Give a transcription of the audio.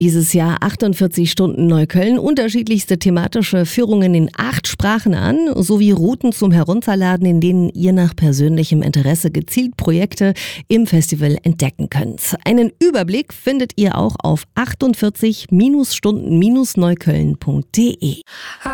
Dieses Jahr 48 Stunden Neukölln, unterschiedlichste thematische Führungen in 8 Sprachen an, sowie Routen zum Herunterladen, in denen ihr nach persönlichem Interesse gezielt Projekte im Festival entdecken könnt. Einen Überblick findet ihr auch auf 48-stunden-neukölln.de.